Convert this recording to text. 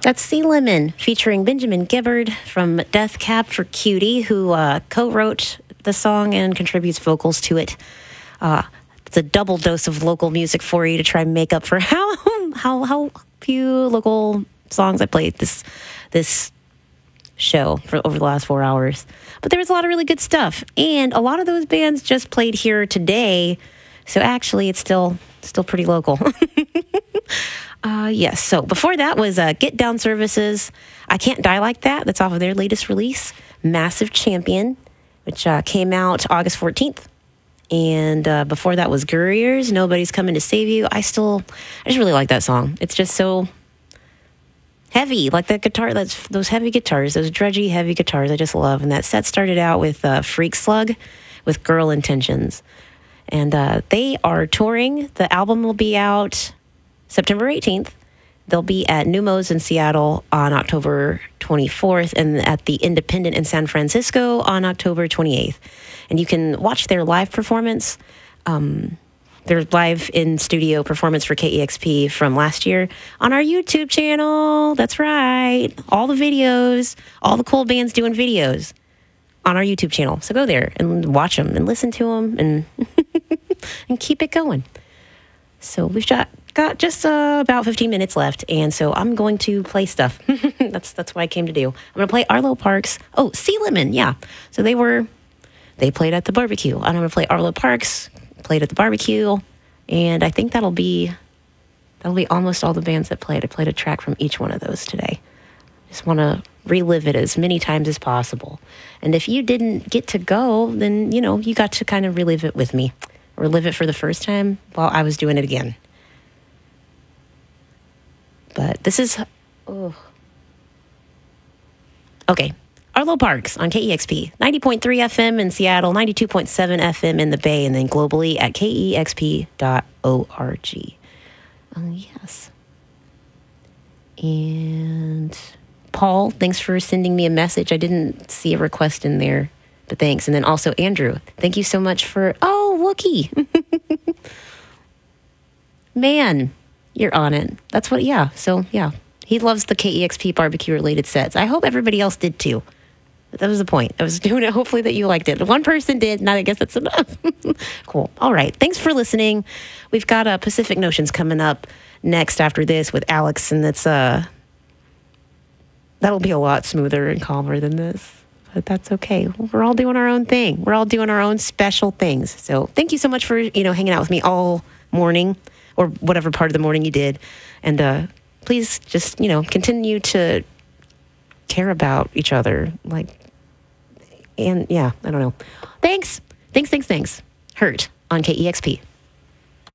That's Sea Lemon featuring Benjamin Gibbard from Death Cab for Cutie, who co-wrote the song and contributes vocals to it. It's a double dose of local music for you to try and make up for how few local songs I played this show for over the last 4 hours. But there was a lot of really good stuff, and a lot of those bands just played here today. So actually, it's still pretty local. Yes. So before that was Get Down Services. I Can't Die Like That. That's off of their latest release, Massive Champion, which came out August 14th. And before that was Gurriers, Nobody's Coming to Save You. I just really like that song. It's just so heavy, like that guitar. That's those heavy guitars, those dredgy heavy guitars. I just love. And that set started out with Freak Slug with Girl Intentions. And they are touring. The album will be out September 18th. They'll be at Numos in Seattle on October 24th and at the Independent in San Francisco on October 28th. And you can watch their live performance, their live in-studio performance for KEXP from last year on our YouTube channel. That's right. All the videos, all the cool bands doing videos on our YouTube channel. So go there and watch them and listen to them and, and keep it going. So we've got just about 15 minutes left, and so I'm going to play stuff. That's what I came to do. I'm going to play Arlo Parks. Oh, Sea Lemon, yeah. So they played at the barbecue. And I'm going to play Arlo Parks, played at the barbecue, and I think that'll be almost all the bands that played. I played a track from each one of those today. Just want to relive it as many times as possible. And if you didn't get to go, then, you got to kind of relive it with me, or live it for the first time while I was doing it again. But this is... Okay. Arlo Parks on KEXP. 90.3 FM in Seattle, 92.7 FM in the Bay, and then globally at kexp.org. Yes. And Paul, thanks for sending me a message. I didn't see a request in there, but thanks. And then also Andrew, thank you so much for... Oh, looky. Man, you're on it. That's what... Yeah. So, yeah. He loves the KEXP barbecue-related sets. I hope everybody else did, too. That was the point. I was doing it hopefully that you liked it. One person did, and I guess that's enough. Cool. All right. Thanks for listening. We've got Pacific Notions coming up next after this with Alex, and that's that'll be a lot smoother and calmer than this. But that's okay. We're all doing our own thing. We're all doing our own special things. So thank you so much for, hanging out with me all morning, or whatever part of the morning you did. And please just, continue to care about each other. And yeah, I don't know. Thanks. Hurt on KEXP.